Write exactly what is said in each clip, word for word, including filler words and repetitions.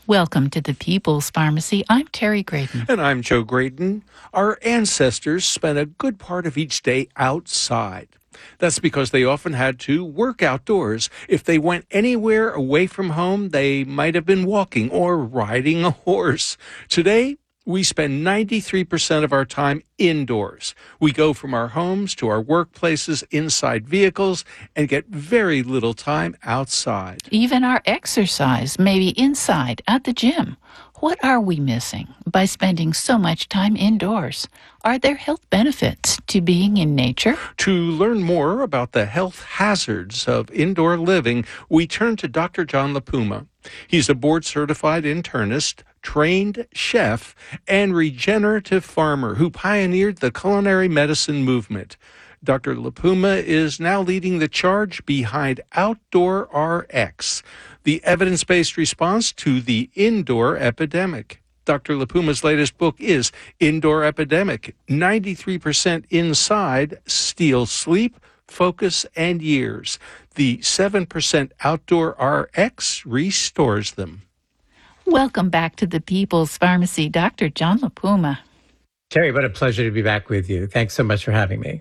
Welcome to the People's Pharmacy. I'm Terry Graydon. And I'm Joe Graydon. Our ancestors spent a good part of each day outside. That's because they often had to work outdoors. If they went anywhere away from home, they might have been walking or riding a horse. Today, we spend ninety-three percent of our time indoors. We go from our homes to our workplaces inside vehicles and get very little time outside. Even our exercise may be inside at the gym. What are we missing by spending so much time indoors? Are there health benefits to being in nature? To learn more about the health hazards of indoor living, we turn to Doctor John LaPuma. He's a board-certified internist, trained chef, and regenerative farmer who pioneered the culinary medicine movement. Doctor LaPuma is now leading the charge behind Outdoor R X, the evidence-based response to the indoor epidemic. Doctor LaPuma's latest book is Indoor Epidemic, ninety-three percent Inside, Steals Sleep, Focus, and Years. The seven percent Outdoor R X restores them. Welcome back to the People's Pharmacy, Doctor John LaPuma. Terry, what a pleasure to be back with you. Thanks so much for having me.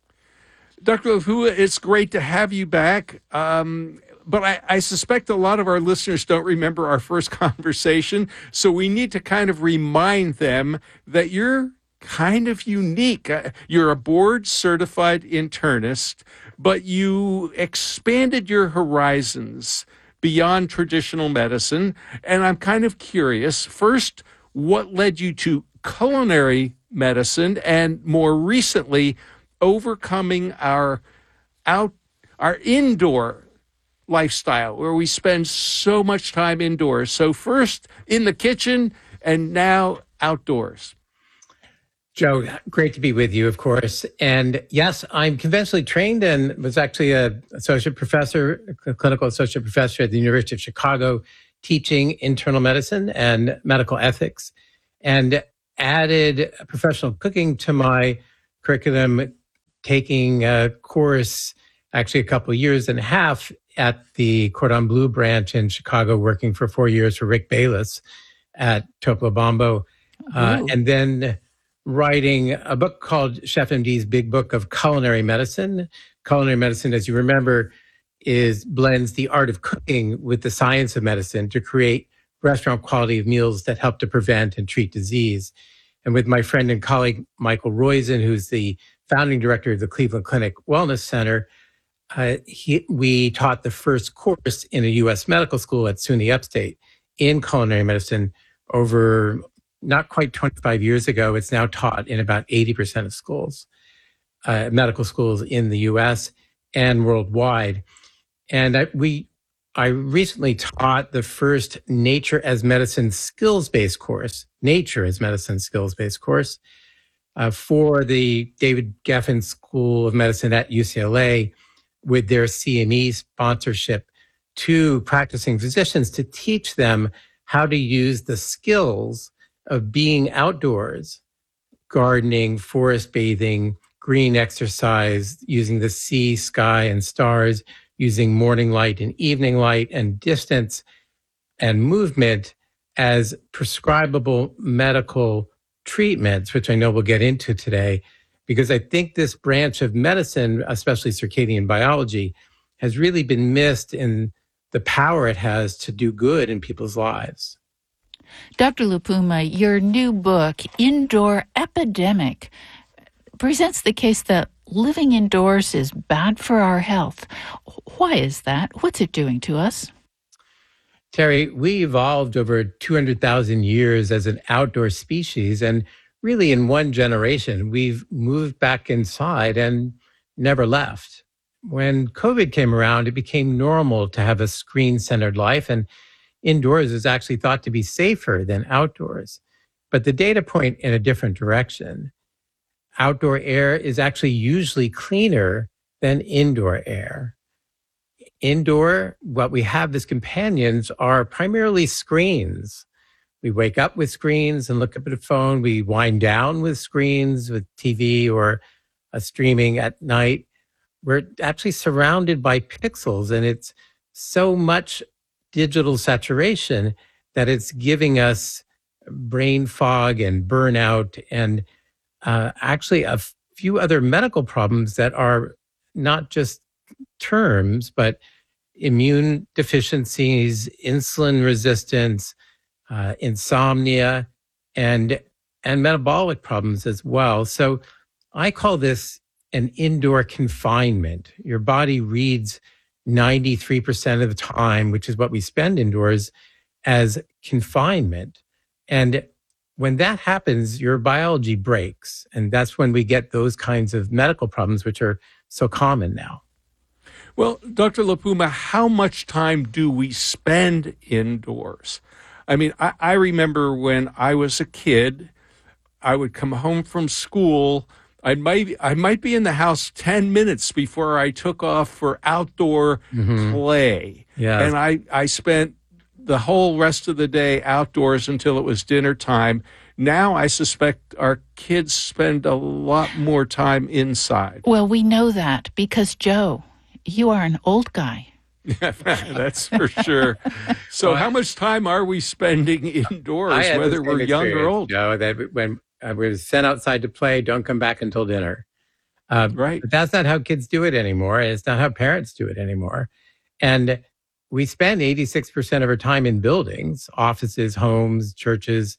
Doctor LaPuma, it's great to have you back. Um, but I, I suspect a lot of our listeners don't remember our first conversation, so we need to kind of remind them that you're kind of unique. Uh, you're a board-certified internist, but you expanded your horizons beyond traditional medicine, and I'm kind of curious, first, what led you to culinary medicine, and more recently, overcoming our out our indoor lifestyle where we spend so much time indoors. So first in the kitchen and now outdoors. Joe, great to be with you, of course. And yes, I'm conventionally trained and was actually an associate professor, a clinical associate professor at the University of Chicago, teaching internal medicine and medical ethics, and added professional cooking to my curriculum, taking a course, actually a couple of years and a half at the Cordon Bleu branch in Chicago, working for four years for Rick Bayless at Topolo Bombo. Uh, and then writing a book called ChefMD's Big Book of Culinary Medicine. Culinary medicine, as you remember, is blends the art of cooking with the science of medicine to create restaurant quality of meals that help to prevent and treat disease. And with my friend and colleague, Michael Roizen, who's the founding director of the Cleveland Clinic Wellness Center, uh, he, we taught the first course in a U S medical school at SUNY Upstate in culinary medicine over not quite twenty-five years ago. It's now taught in about eighty percent of schools, uh, medical schools in the U S and worldwide. And I, we, I recently taught the first Nature as Medicine skills-based course, Nature as Medicine skills-based course, uh, for the David Geffen School of Medicine at U C L A with their C M E sponsorship to practicing physicians to teach them how to use the skills of being outdoors, gardening, forest bathing, green exercise, using the sea, sky, and stars, using morning light and evening light and distance and movement as prescribable medical treatments, which I know we'll get into today, because I think this branch of medicine, especially circadian biology, has really been missed in the power it has to do good in people's lives. Doctor LaPuma, your new book, Indoor Epidemic, presents the case that living indoors is bad for our health. Why is that? What's it doing to us? Terry, we evolved over two hundred thousand years as an outdoor species, and really in one generation, we've moved back inside and never left. When COVID came around, it became normal to have a screen-centered life, and indoors is actually thought to be safer than outdoors. But the data point in a different direction. Outdoor air is actually usually cleaner than indoor air. Indoor, what we have as companions are primarily screens. We wake up with screens and look up at a phone. We wind down with screens, with T V or a streaming at night. We're actually surrounded by pixels, and it's so much digital saturation that it's giving us brain fog and burnout and uh, actually a few other medical problems that are not just terms, but immune deficiencies, insulin resistance, uh, insomnia, and and metabolic problems as well. So I call this an indoor confinement. Your body reads ninety-three percent of the time, which is what we spend indoors, as confinement. And when that happens, your biology breaks. And that's when we get those kinds of medical problems, which are so common now. Well, Doctor LaPuma, how much time do we spend indoors? I mean, I, I remember when I was a kid, I would come home from school. I might I might be in the house ten minutes before I took off for outdoor mm-hmm. play. Yes. And I, I spent the whole rest of the day outdoors until it was dinner time. Now I suspect our kids spend a lot more time inside. Well, we know that because, Joe, you are an old guy. That's for sure. So well, how much time are we spending indoors, whether we're young or old? Joe, that when I was sent outside to play, don't come back until dinner. Uh, right. But that's not how kids do it anymore. It's not how parents do it anymore. And we spend eighty-six percent of our time in buildings, offices, homes, churches,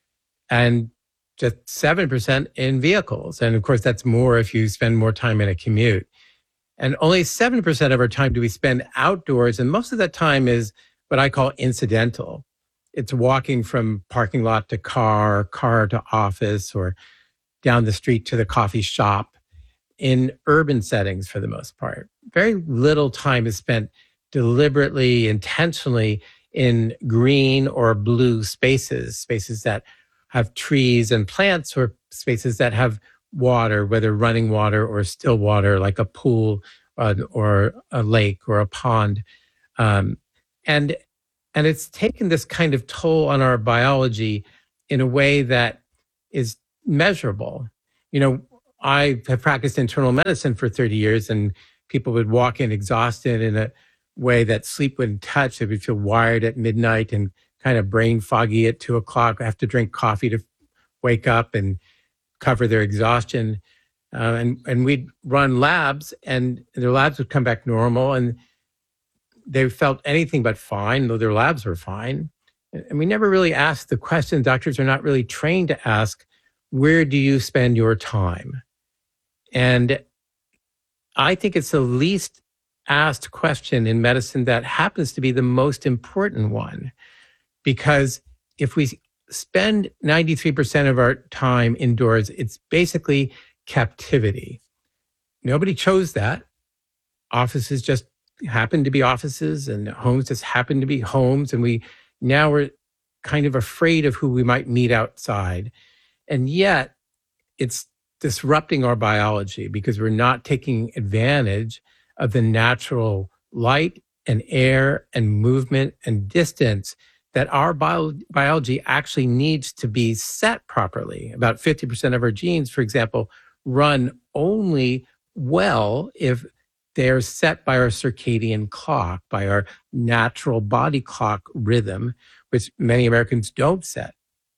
and just seven percent in vehicles. And of course, that's more if you spend more time in a commute. And only seven percent of our time do we spend outdoors. And most of that time is what I call incidental. It's walking from parking lot to car, car to office, or down the street to the coffee shop in urban settings for the most part. Very little time is spent deliberately, intentionally in green or blue spaces, spaces that have trees and plants, or spaces that have water, whether running water or still water, like a pool uh, or a lake or a pond. Um, and and it's taken this kind of toll on our biology in a way that is measurable. You know, I have practiced internal medicine for thirty years, and people would walk in exhausted in a way that sleep wouldn't touch. They would feel wired at midnight and kind of brain foggy at two o'clock, have to drink coffee to wake up and cover their exhaustion. Uh, and, and we'd run labs, and their labs would come back normal, and they felt anything but fine, though their labs were fine. And we never really asked the question. Doctors are not really trained to ask, where do you spend your time? And I think it's the least asked question in medicine that happens to be the most important one. Because if we spend ninety-three percent of our time indoors, it's basically captivity. Nobody chose that. Offices just happen to be offices, and homes just happen to be homes. And we now we're kind of afraid of who we might meet outside. And yet it's disrupting our biology because we're not taking advantage of the natural light and air and movement and distance that our bio- biology actually needs to be set properly. About fifty percent of our genes, for example, run only well if they're set by our circadian clock, by our natural body clock rhythm, which many Americans don't set.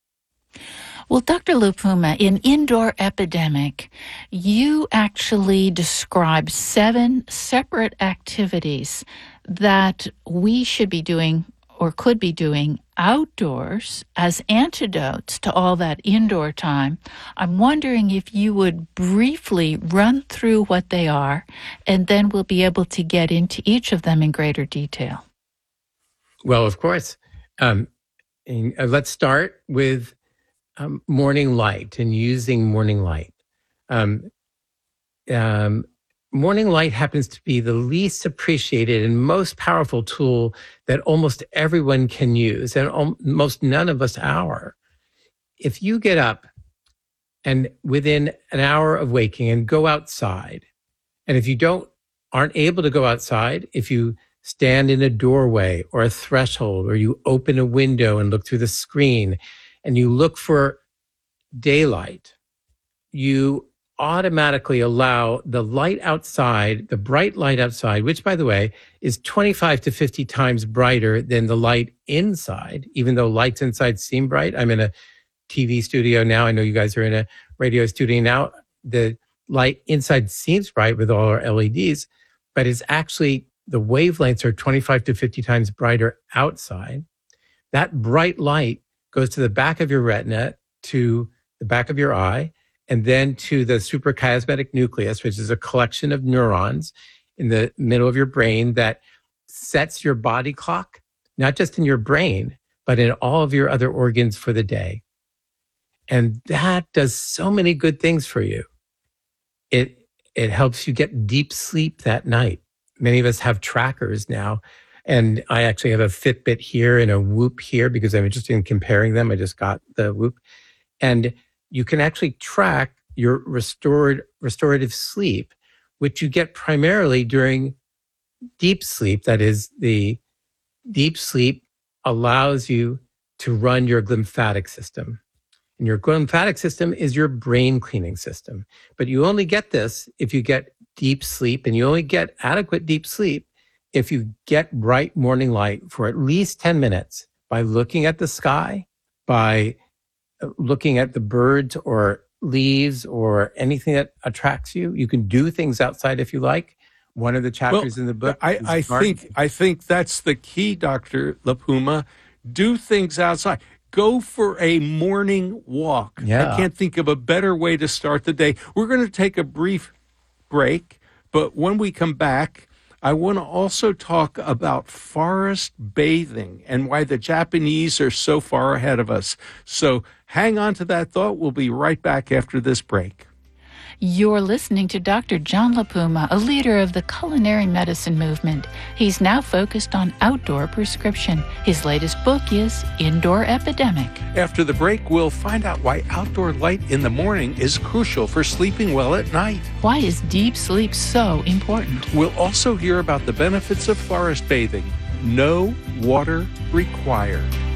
Well, Doctor LaPuma, in Indoor Epidemic, you actually describe seven separate activities that we should be doing or could be doing outdoors as antidotes to all that indoor time. I'm wondering if you would briefly run through what they are, and then we'll be able to get into each of them in greater detail. Well, of course. Um, and, uh, let's start with um, morning light and using morning light. Um, um, Morning light happens to be the least appreciated and most powerful tool that almost everyone can use, and almost none of us are. If you get up and within an hour of waking and go outside, and if you don't aren't able to go outside, if you stand in a doorway or a threshold, or you open a window and look through the screen and you look for daylight, you automatically allow the light outside, the bright light outside, which, by the way, is twenty-five to fifty times brighter than the light inside, even though lights inside seem bright. I'm in a T V studio now. I know you guys are in a radio studio now. The light inside seems bright with all our L E Ds, but it's actually, the wavelengths are twenty-five to fifty times brighter outside. That bright light goes to the back of your retina, to the back of your eye, and then to the suprachiasmatic nucleus, which is a collection of neurons in the middle of your brain that sets your body clock, not just in your brain, but in all of your other organs for the day. And that does so many good things for you. It, it helps you get deep sleep that night. Many of us have trackers now, and I actually have a Fitbit here and a Whoop here because I'm interested in comparing them. I just got the Whoop. And you can actually track your restored restorative sleep, which you get primarily during deep sleep. That is, the deep sleep allows you to run your glymphatic system. And your glymphatic system is your brain cleaning system. But you only get this if you get deep sleep, and you only get adequate deep sleep if you get bright morning light for at least ten minutes by looking at the sky, by looking at the birds or leaves or anything that attracts you. You can do things outside if you like. One of the chapters well, in the book I, is I gardening. think I think that's the key, Doctor LaPuma. Do things outside. Go for a morning walk. Yeah. I can't think of a better way to start the day. We're going to take a brief break, but when we come back, I want to also talk about forest bathing and why the Japanese are so far ahead of us. So hang on to that thought. We'll be right back after this break. You're listening to Doctor John LaPuma, a leader of the culinary medicine movement. He's now focused on outdoor prescription. His latest book is Indoor Epidemic. After the break, we'll find out why outdoor light in the morning is crucial for sleeping well at night. Why is deep sleep so important? We'll also hear about the benefits of forest bathing. No water required.